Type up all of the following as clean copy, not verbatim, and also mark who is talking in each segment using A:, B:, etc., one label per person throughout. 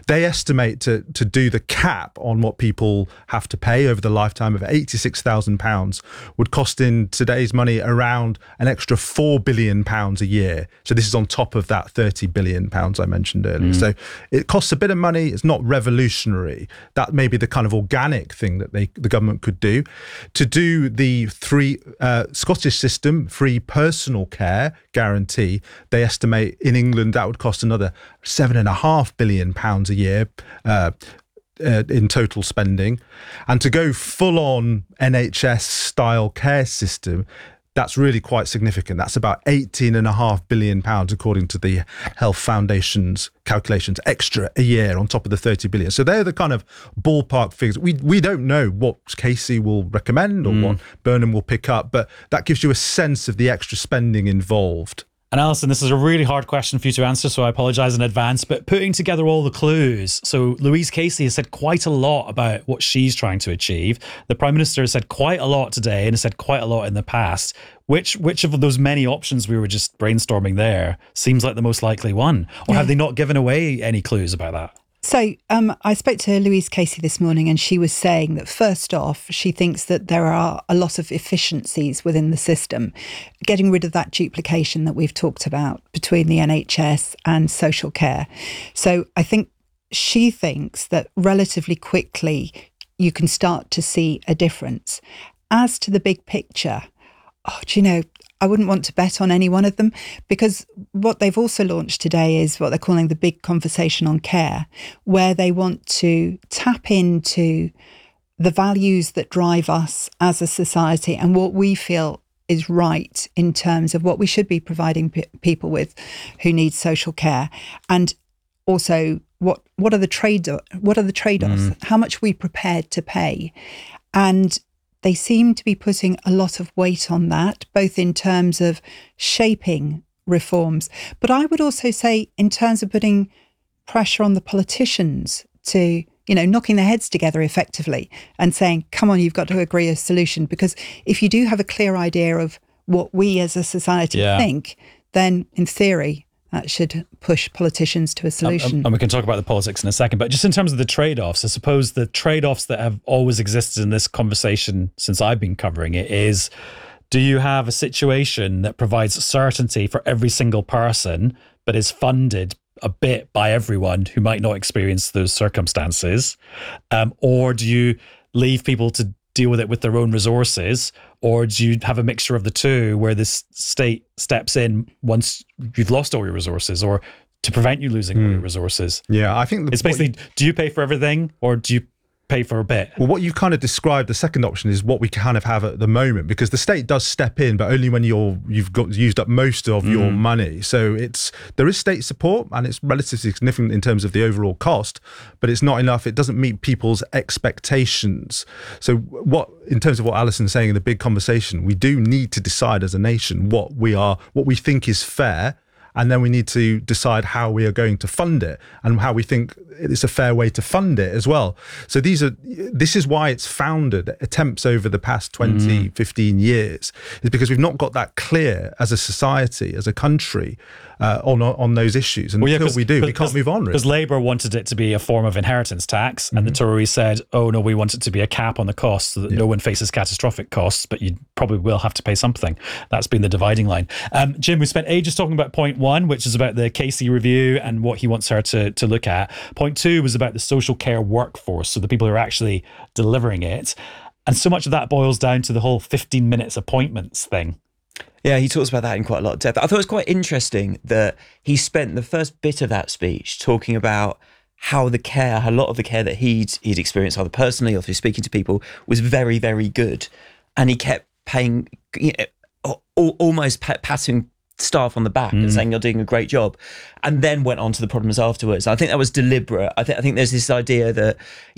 A: they estimate to do the cap on what people have to pay over the lifetime of £86,000 would cost in today's money around an extra £4 billion a year. So this is on top of that £30 billion I mentioned earlier. So it costs a bit of money. It's not revolutionary. That may be the kind of organic thing that the government could do. To do the Scottish system, free personal care guarantee, they estimate in England that would cost another £7.5 billion a year in total spending. And to go full on NHS style care system, that's really quite significant. That's about £18.5 billion, according to the Health Foundation's calculations, extra a year on top of the 30 billion. So they're the kind of ballpark figures. We don't know what Casey will recommend or what Burnham will pick up, but that gives you a sense of the extra spending involved.
B: And Alison, this is a really hard question for you to answer, so I apologise in advance, but putting together all the clues. So Louise Casey has said quite a lot about what she's trying to achieve. The Prime Minister has said quite a lot today and has said quite a lot in the past. Which of those many options we were just brainstorming there seems like the most likely one? Or have they not given away any clues about that?
C: So I spoke to Louise Casey this morning, and she was saying that first off, she thinks that there are a lot of efficiencies within the system, getting rid of that duplication that we've talked about between the NHS and social care. So I think she thinks that relatively quickly you can start to see a difference. As to the big picture, I wouldn't want to bet on any one of them, because what they've also launched today is what they're calling the big conversation on care, where they want to tap into the values that drive us as a society and what we feel is right in terms of what we should be providing people with who need social care, and also what are the trade-offs, how much are we prepared to pay. And they seem to be putting a lot of weight on that, both in terms of shaping reforms, but I would also say in terms of putting pressure on the politicians to, knocking their heads together effectively and saying, come on, you've got to agree a solution. Because if you do have a clear idea of what we as a society think, then in theory, that should push politicians to a solution.
B: And we can talk about the politics in a second, but just in terms of the trade-offs, I suppose the trade-offs that have always existed in this conversation since I've been covering it is, do you have a situation that provides certainty for every single person, but is funded a bit by everyone who might not experience those circumstances? Or do you leave people to deal with it with their own resources? Or do you have a mixture of the two where the state steps in once you've lost all your resources, or to prevent you losing all your resources?
A: Yeah, I think
B: it's basically, do you pay for everything or do you pay for a bit?
A: Well, what you kind of described, the second option, is what we kind of have at the moment, because the state does step in, but only when you've got used up most of your money. So there is state support, and it's relatively significant in terms of the overall cost, but it's not enough. It doesn't meet people's expectations. So in terms of what Alison's saying in the big conversation, we do need to decide as a nation what we think is fair. And then we need to decide how we are going to fund it and how we think it's a fair way to fund it as well. So this is why it's founded attempts over the past 20, 15 years, is because we've not got that clear as a society, as a country, on those issues. And until we do, we can't move on.
B: Because Labour wanted it to be a form of inheritance tax, and the Tories said, oh no, we want it to be a cap on the cost so that no one faces catastrophic costs, but you probably will have to pay something. That's been the dividing line. Jim, we spent ages talking about point one, which is about the Casey review and what he wants her to look at. Point two was about the social care workforce, so the people who are actually delivering it. And so much of that boils down to the whole 15 minutes appointments thing.
D: Yeah, he talks about that in quite a lot of depth. I thought it was quite interesting that he spent the first bit of that speech talking about how a lot of the care that he'd experienced either personally or through speaking to people was very, very good. And he kept paying, almost patting staff on the back and saying you're doing a great job, and then went on to the problems afterwards. I think that was deliberate. I think there's this idea that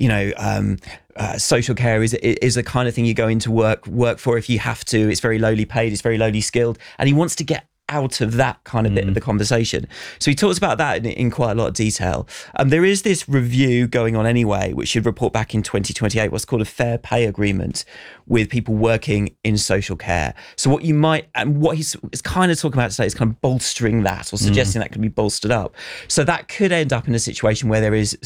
D: social care is the kind of thing you go into work for if you have to. It's very lowly paid, it's very lowly skilled, and he wants to get out of that kind of bit of the conversation. So he talks about that in quite a lot of detail. There is this review going on anyway, which should report back in 2028, what's called a fair pay agreement with people working in social care. So what he's kind of talking about today is kind of bolstering that, or suggesting that can be bolstered up. So that could end up in a situation where there is